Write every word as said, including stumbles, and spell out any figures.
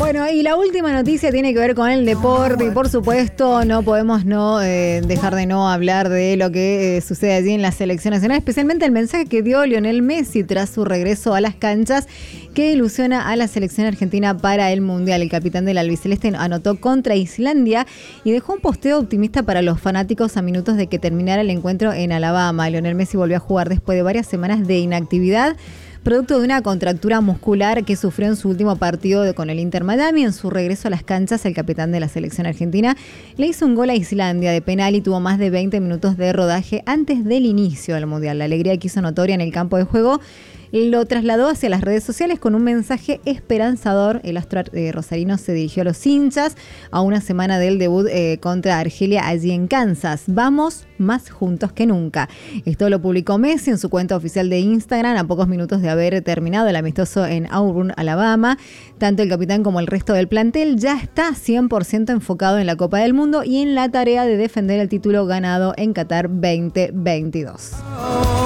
Bueno, y la última noticia tiene que ver con el deporte y por supuesto no podemos no eh, dejar de no hablar de lo que eh, sucede allí en la selección nacional, especialmente el mensaje que dio Lionel Messi tras su regreso a las canchas que ilusiona a la selección argentina para el Mundial. El capitán del albiceleste anotó contra Islandia y dejó un posteo optimista para los fanáticos a minutos de que terminara el encuentro en Alabama. Lionel Messi volvió a jugar después de varias semanas de inactividad, producto de una contractura muscular que sufrió en su último partido de, con el Inter Miami. En su regreso a las canchas, el capitán de la selección argentina le hizo un gol a Islandia de penal y tuvo más de veinte minutos de rodaje antes del inicio del Mundial. La alegría que hizo notoria en el campo de juego lo trasladó hacia las redes sociales con un mensaje esperanzador. El astro eh, rosarino se dirigió a los hinchas a una semana del debut eh, contra Argelia allí en Kansas. Vamos más juntos que nunca. Esto lo publicó Messi en su cuenta oficial de Instagram a pocos minutos de haber terminado el amistoso en Auburn, Alabama. Tanto el capitán como el resto del plantel ya está cien por ciento enfocado en la Copa del Mundo y en la tarea de defender el título ganado en Qatar veinte veintidós.